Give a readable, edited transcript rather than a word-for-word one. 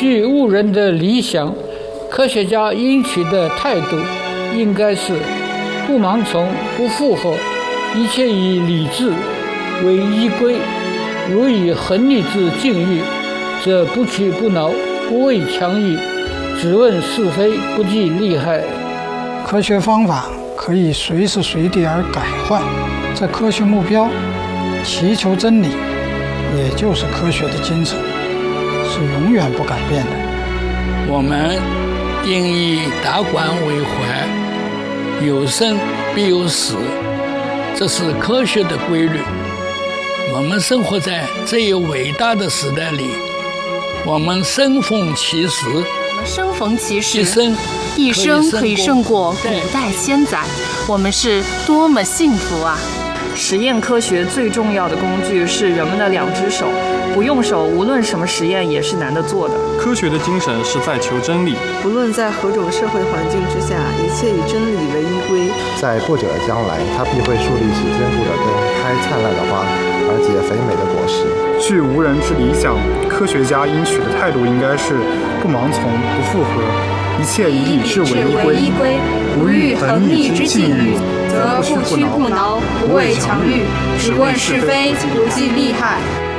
据误人的理想，科学家应取的态度应该是不盲从、不附和，一切以理智为依归。如以恒理之境遇，则不屈不挠，不畏强夷，只问是非，不计利害。 科学方法可以随时随地而改换，这科学目标祈求真理，也就是科学的精神，是永远不改变的。 我们应以达观为怀，有生必有死，这是科学的规律。我们生活在这一伟大的时代里，我们生逢其时， 一生可以胜过古代先宰，我们是多么幸福啊！ 实验科学最重要的工具是人们的两只手，不用手，无论什么实验也是难得做的。 科学的精神是在求真理， 不论在何种社会环境之下，一切以真理为依归。 在不久的将来，它必会树立起坚固的根，开灿烂的花，而结肥美的果实。 据无人之理想，科学家应取的态度应该是不盲从、不附和，一切以理智为依归。 如遇恒理之境遇，则不屈不挠，不畏强欲，只问是非，不计利害。